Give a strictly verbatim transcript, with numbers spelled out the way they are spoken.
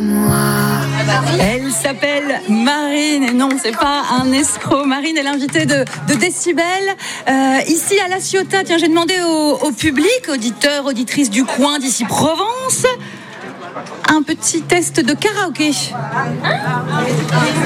Elle s'appelle Marine, et non, c'est pas un escroc. Marine est l'invitée de, de Décibel. Euh, ici à La Ciotat, tiens, j'ai demandé au, au public, auditeurs, auditrices du coin d'ici Provence, un petit test de karaoké.